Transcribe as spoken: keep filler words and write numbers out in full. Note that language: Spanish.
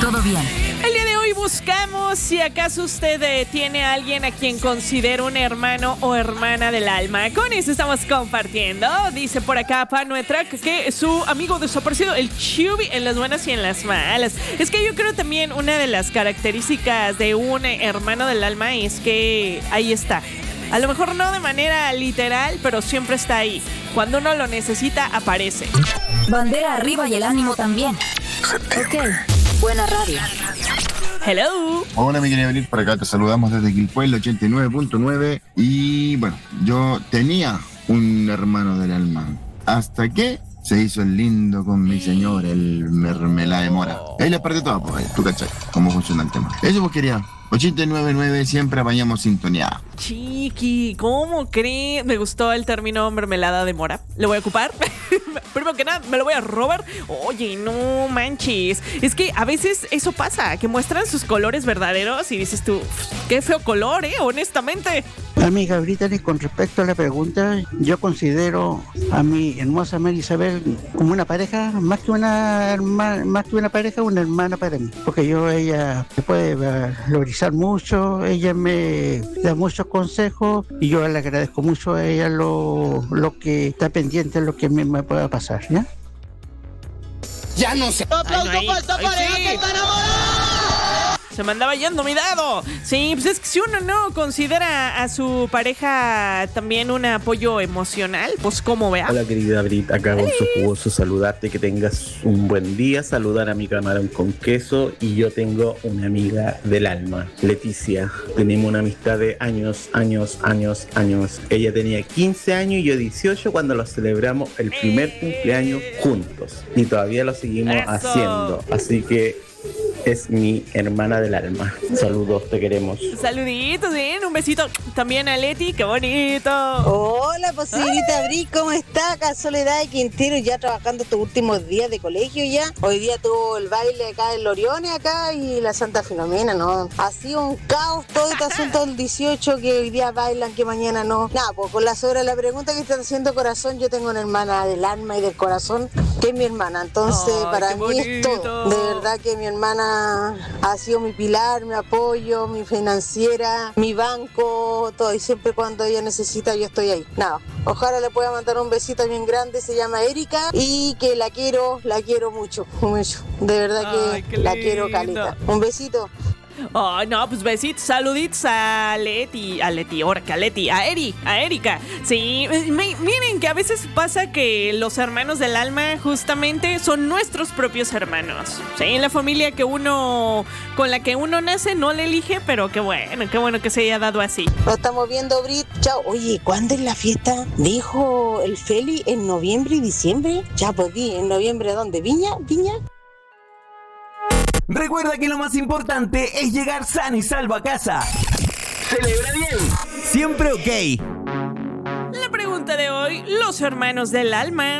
todo bien. El día de hoy buscamos si acaso usted eh, tiene a alguien a quien considera un hermano o hermana del alma. Con eso estamos compartiendo. Dice por acá Panuetrack que su amigo desaparecido, el Chubby, en las buenas y en las malas. Es que yo creo también una de las características de un hermano del alma es que ahí está. A lo mejor no de manera literal, pero siempre está ahí. Cuando uno lo necesita, aparece. Bandera arriba y el ánimo también. Ok, buena radio. Hello. Hola, mi querida Berit, por acá te saludamos desde Quilpué, ochenta y nueve punto nueve. Y bueno, yo tenía un hermano del alma. Hasta que se hizo el lindo con mi señor, el mermelada de mora. Ahí le perdí todo, pues, tú cachai, cómo funciona el tema. Eso vos quería. ochenta y nueve punto nueve, siempre apañamos sintonía. Chiqui, ¿cómo crees? Me gustó el término mermelada de mora. ¿Lo voy a ocupar? Primero que nada, ¿me lo voy a robar? Oye, no manches. Es que a veces eso pasa, que muestran sus colores verdaderos y dices tú, qué feo color, ¿eh? Honestamente. Amiga Brittany, con respecto a la pregunta, yo considero a mi hermosa María Isabel como una pareja, más que una hermana, más que una pareja, una hermana para mí. Porque yo, ella me puede valorizar mucho, ella me da muchos consejos y yo le agradezco mucho a ella lo, lo que está pendiente, lo que a mí me pueda pasar, ¿ya? Ya no sé. ¡Aplauso para esta pareja que está enamorada! Se me andaba yendo mi dado. Sí, pues es que si uno no considera a su pareja también un apoyo emocional, pues como vea. Hola querida Brit, acá con su jugoso saludarte, que tengas un buen día, saludar a mi camarón con queso y yo tengo una amiga del alma, Leticia. Tenemos una amistad de años, años, años, años. Ella tenía quince años y yo dieciocho cuando lo celebramos el primer eh. cumpleaños juntos y todavía lo seguimos Eso. haciendo, así que es mi hermana del alma. Saludos, te queremos. Saluditos, bien, un besito también a Leti, qué bonito. Hola, pues señorita Bri, ¿cómo está? Acá Soledad de Quintero, ya trabajando estos últimos días de colegio ya. Hoy día tuvo el baile acá en Loriones acá y la Santa Filomena, ¿no? Ha sido un caos todo este asunto del dieciocho, que hoy día bailan, que mañana no. Nada, pues con la sobre la pregunta que están haciendo corazón, yo tengo una hermana del alma y del corazón, que es mi hermana. Entonces, oh, para mí bonito. Es todo. De verdad que mi hermana ha sido mi pilar, mi apoyo, mi financiera, mi banco, todo. Y siempre cuando ella necesita, yo estoy ahí. Nada, ojalá le pueda mandar un besito bien grande. Se llama Erika y que la quiero, la quiero mucho, mucho. De verdad que Ay, la quiero caleta. Un besito. Oh, no, pues besitos, saluditos a Leti, a Leti, ahora que a Leti, a Eri, a Erika. Sí, me, miren que a veces pasa que los hermanos del alma justamente son nuestros propios hermanos. Sí, la familia que uno, con la que uno nace no le elige, pero qué bueno, qué bueno que se haya dado así. Lo estamos viendo, Brit. Chao. Oye, ¿cuándo es la fiesta? Dijo el Feli, en noviembre y diciembre. Ya, pues di, ¿en noviembre dónde? ¿Viña? ¿Viña? Recuerda que lo más importante es llegar sano y salvo a casa. Celebra bien. Siempre ok. La pregunta de hoy, los hermanos del alma.